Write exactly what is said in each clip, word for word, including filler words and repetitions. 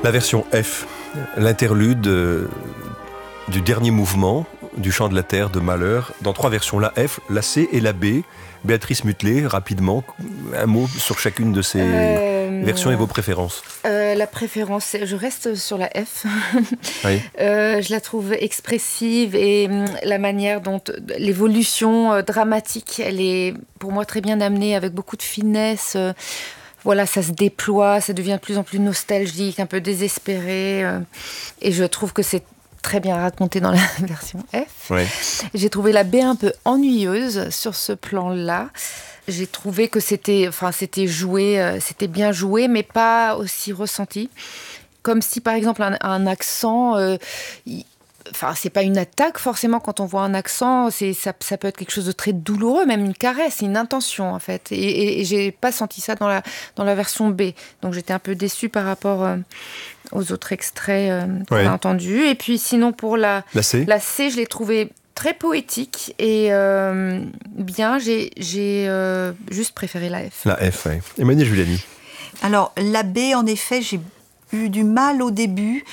La version F, l'interlude euh, du dernier mouvement du chant de la terre de Mahler, dans trois versions, la F, la C et la B. Béatrice Mutelet, rapidement, un mot sur chacune de ces euh, versions et vos préférences. Euh, la préférence, je reste sur la F. Oui. euh, je la trouve expressive et hum, la manière dont l'évolution euh, dramatique, elle est pour moi très bien amenée avec beaucoup de finesse. Euh, voilà, ça se déploie, ça devient de plus en plus nostalgique, un peu désespéré. Euh, et je trouve que c'est très bien raconté dans la version F. Oui. J'ai trouvé la B un peu ennuyeuse sur ce plan-là. J'ai trouvé que c'était, enfin, c'était joué, euh, c'était bien joué, mais pas aussi ressenti. Comme si, par exemple, un, un accent... Euh, il, Enfin, c'est pas une attaque forcément quand on voit un accent, c'est, ça, ça peut être quelque chose de très douloureux, même une caresse, une intention en fait. Et, et, et j'ai pas senti ça dans la, dans la version B. Donc j'étais un peu déçue par rapport euh, aux autres extraits euh, qu'on ouais. a entendus. Et puis sinon pour la, la C, la C, je l'ai trouvée très poétique et euh, bien. J'ai, j'ai euh, juste préféré la F. La F, oui. Emmanuelle Giuliani. Alors la B, en effet, j'ai eu du mal au début.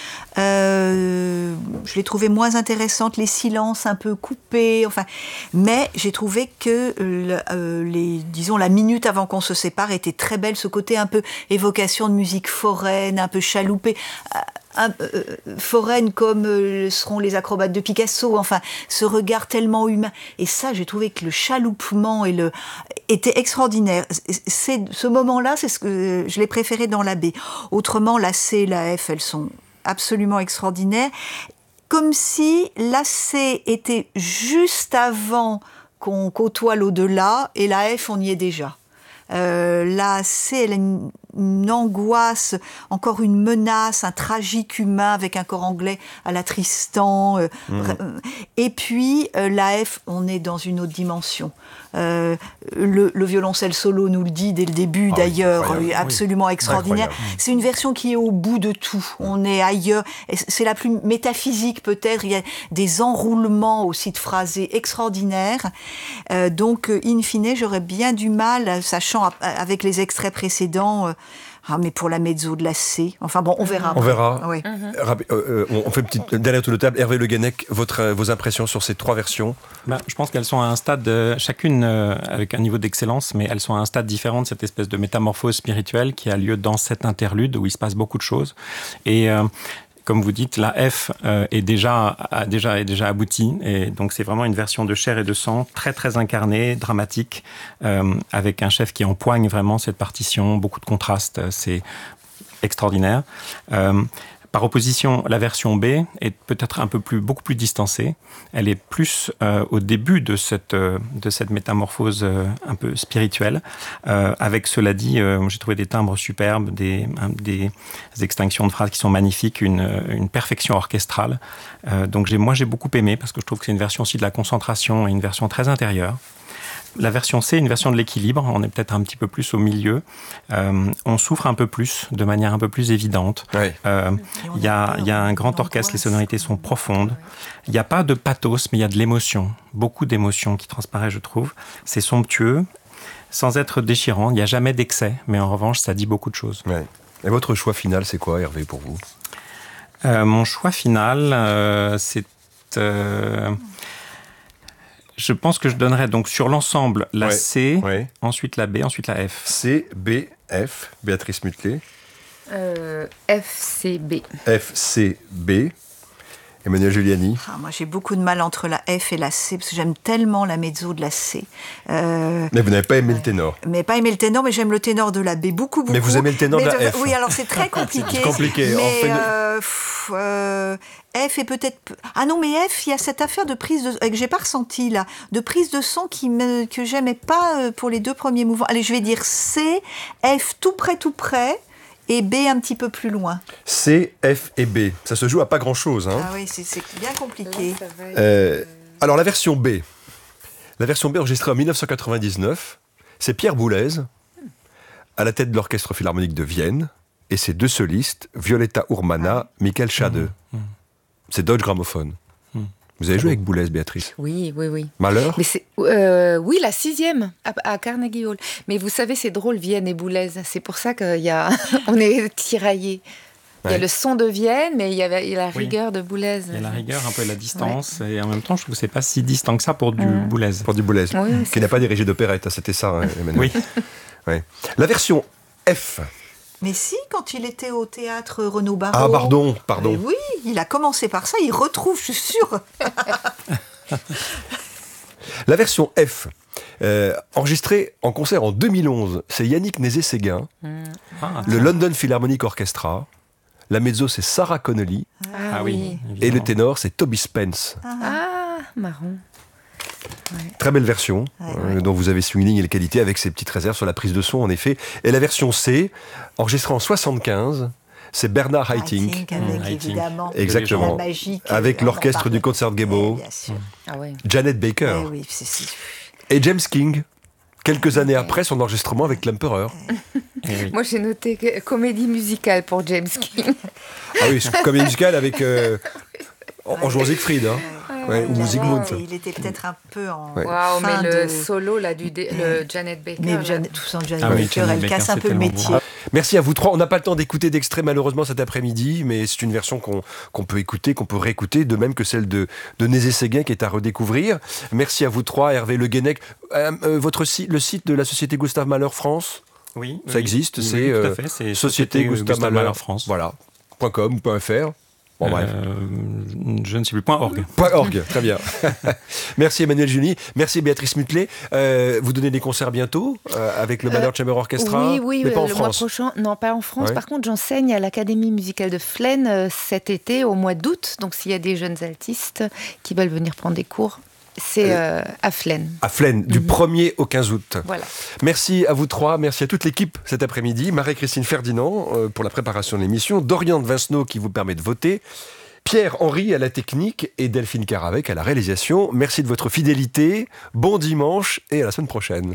Euh, je l'ai trouvée moins intéressante, les silences un peu coupés. Enfin, mais j'ai trouvé que le, euh, les, disons, la minute avant qu'on se sépare était très belle. Ce côté un peu évocation de musique foraine, un peu chaloupée. Un, euh, foraine comme euh, seront les acrobates de Picasso, enfin ce regard tellement humain, et ça j'ai trouvé que le chaloupement et le était extraordinaire. C'est ce moment-là, c'est ce que je l'ai préféré dans la B. Autrement, la C et la F, elles sont absolument extraordinaires, comme si la C était juste avant qu'on côtoie l'au-delà, et la F on y est déjà. Euh, la C, elle a une, une angoisse, encore une menace, un tragique humain avec un corps anglais à la Tristan. Euh, mmh. Et puis, euh, la F, on est dans une autre dimension. Euh, le, le violoncelle solo nous le dit dès le début, ah d'ailleurs, oui, absolument oui. extraordinaire. Incroyable. C'est une version qui est au bout de tout. On est ailleurs. C'est la plus métaphysique, peut-être. Il y a des enroulements aussi de phrasés extraordinaires. Euh, donc, in fine, j'aurais bien du mal, sachant avec les extraits précédents, euh, ah, mais pour la mezzo de la C. Enfin bon, on verra. On verra. Oui. Mm-hmm. Euh, euh, on fait une petite dernière tour de table. Hervé Le Guenec, votre, euh, vos impressions sur ces trois versions? Ben, je pense qu'elles sont à un stade, euh, chacune euh, avec un niveau d'excellence, mais elles sont à un stade différent de cette espèce de métamorphose spirituelle qui a lieu dans cet interlude où il se passe beaucoup de choses. Et euh, comme vous dites, la F euh, est, déjà, a déjà, est déjà aboutie. Et donc, c'est vraiment une version de chair et de sang, très, très incarnée, dramatique, euh, avec un chef qui empoigne vraiment cette partition, beaucoup de contrastes. C'est extraordinaire. Euh, Par opposition, la version B est peut-être un peu plus, beaucoup plus distancée. Elle est plus euh, au début de cette, euh, de cette métamorphose euh, un peu spirituelle. Euh, avec cela dit, euh, j'ai trouvé des timbres superbes, des, des extinctions de phrases qui sont magnifiques, une, une perfection orchestrale. Euh, donc j'ai, moi, j'ai beaucoup aimé parce que je trouve que c'est une version aussi de la concentration et une version très intérieure. La version C est une version de l'équilibre, on est peut-être un petit peu plus au milieu, euh, on souffre un peu plus, de manière un peu plus évidente. Il oui. euh, y, a, y a un grand orchestre, les sonorités sont profondes, il n'y a pas de pathos, mais il y a de l'émotion, beaucoup d'émotion qui transparaît, je trouve. C'est somptueux, sans être déchirant, il n'y a jamais d'excès, mais en revanche, ça dit beaucoup de choses. Ouais. Et votre choix final, c'est quoi, Hervé, pour vous? euh, Mon choix final, euh, c'est... Euh, Je pense que je donnerais donc sur l'ensemble la ouais, C, ouais. ensuite la B, ensuite la F. C, B, F. Béatrice Mutelet. Euh, F, C, B. F, C, B. Emmanuelle Giuliani. Ah, moi, j'ai beaucoup de mal entre la F et la C, parce que j'aime tellement la mezzo de la C. Euh, mais vous n'avez pas aimé euh, le ténor. Mais pas aimé le ténor, mais j'aime le ténor de la B, beaucoup, beaucoup. Mais vous aimez le ténor mais de la de, F. Oui, alors c'est très compliqué. C'est compliqué. Mais, en fait, euh, pff, euh, F est peut-être... Ah non, mais F, il y a cette affaire de prise de... que j'ai pas ressenti, là, de prise de son qui me... que j'aimais pas pour les deux premiers mouvements. Allez, je vais dire C, F tout près, tout près, et B un petit peu plus loin. C, F et B. Ça se joue à pas grand-chose. Hein. Ah oui, c'est, c'est bien compliqué. Euh, alors, la version B. La version B enregistrée en dix-neuf cent quatre-vingt-dix-neuf, c'est Pierre Boulez, à la tête de l'Orchestre Philharmonique de Vienne, et ses deux solistes, Violetta Urmana, ah. Michael Schade. Mmh. Mmh. C'est Deutsche Grammophon. Mmh. Vous avez joué avec Boulez, Béatrice? Oui, oui, oui. Mahler? Mais c'est, euh, oui, la sixième, à, à Carnegie Hall. Mais vous savez, c'est drôle, Vienne et Boulez. C'est pour ça qu'on est tiraillés. Il y a le son de Vienne, mais il y a la rigueur oui. de Boulez. Il y a la rigueur, un peu la distance, ouais. et en même temps, je trouve que c'est pas si distant que ça pour du mmh. Boulez. Pour du Boulez, oui, qui n'a pas dirigé d'opérette, c'était ça, hein, Emmanuel. Oui. Ouais. La version F. Mais si, quand il était au théâtre Renaud Barreau. Ah, pardon, pardon. Oui, il a commencé par ça, il retrouve, je suis sûre. La version F, euh, enregistrée en concert en deux mille onze, c'est Yannick Nézet-Séguin, mmh. ah, le London Philharmonic Orchestra. La mezzo, c'est Sarah Connolly. Ah, ah oui. Et le ténor, c'est Toby Spence. Ah, ah marrant. Ouais. Très belle version, ouais, euh, ouais. dont vous avez souligné les qualités avec ses petites réserves sur la prise de son, en effet. Et la version C, enregistrée en soixante-quinze, c'est Bernard Haitink. Avec, mmh. évidemment, exactement. La magique, avec l'orchestre du Concertgebouw. Mmh. Ah ouais. Janet Baker. Ouais, oui, c'est, c'est... Et James King. Quelques années après son enregistrement avec l'Empereur. Oui. Moi, j'ai noté que, comédie musicale pour James King. Ah oui, comédie musicale avec euh, en, en jouant Siegfried, hein, ouais, ou Sigmund. Il était peut-être un peu en. Ouais. Waouh, mais le de... solo là du dé... le Janet Baker. Mais Janet, tout sans Janet ah oui, Baker, elle casse un peu le métier. Bon. Merci à vous trois. On n'a pas le temps d'écouter d'extrait malheureusement cet après-midi, mais c'est une version qu'on, qu'on peut écouter, qu'on peut réécouter, de même que celle de, de Nézet-Séguin qui est à redécouvrir. Merci à vous trois, Hervé Le Guenec. Euh, euh, votre site, le site de la Société Gustave Mahler France, oui, ça oui, existe, oui, c'est, oui, tout à fait, c'est Société Gustave, Gustave Mahler France. Voilà, .com ou .fr. Bon, euh, bref. Je ne sais plus, .org. .org, très bien. Merci Emmanuel Juni, merci Béatrice Mutlet. Euh, vous donnez des concerts bientôt euh, avec le Mahler euh, Chamber Orchestra, oui, oui, mais pas euh, en le France. Mois prochain, non, pas en France. Ouais. Par contre, j'enseigne à l'Académie musicale de Flaine euh, cet été, au mois d'août. Donc, s'il y a des jeunes altistes qui veulent venir prendre des cours, c'est euh, à Flaine. À Flaine, du mmh. premier au quinze août. Voilà. Merci à vous trois, merci à toute l'équipe cet après-midi. Marie-Christine Ferdinand euh, pour la préparation de l'émission, Dorian de Vincenot qui vous permet de voter, Pierre-Henri à la technique et Delphine Caravec à la réalisation. Merci de votre fidélité, bon dimanche et à la semaine prochaine.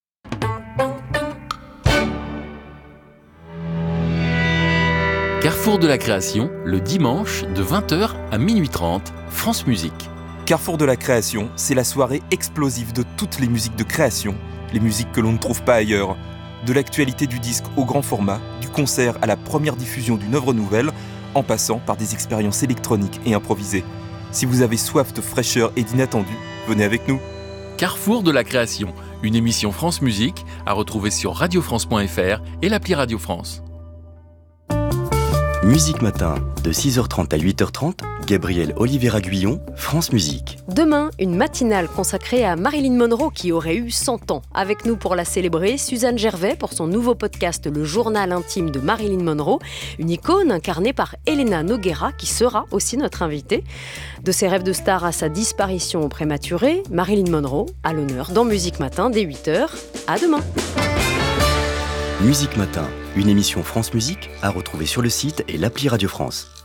Carrefour de la création, le dimanche de vingt heures à minuit trente, France Musique. Carrefour de la création, c'est la soirée explosive de toutes les musiques de création, les musiques que l'on ne trouve pas ailleurs. De l'actualité du disque au grand format, du concert à la première diffusion d'une œuvre nouvelle, en passant par des expériences électroniques et improvisées. Si vous avez soif de fraîcheur et d'inattendu, venez avec nous. Carrefour de la création, une émission France Musique à retrouver sur radio france point f r et l'appli Radio France. Musique Matin, de six heures trente à huit heures trente, Gabriel Oliveira Guyon, France Musique. Demain, une matinale consacrée à Marilyn Monroe qui aurait eu cent ans. Avec nous pour la célébrer, Suzanne Gervais pour son nouveau podcast Le Journal intime de Marilyn Monroe, une icône incarnée par Elena Nogueira qui sera aussi notre invitée. De ses rêves de star à sa disparition prématurée, Marilyn Monroe à l'honneur dans Musique Matin dès huit heures. À demain. Musique Matin, une émission France Musique à retrouver sur le site et l'appli Radio France.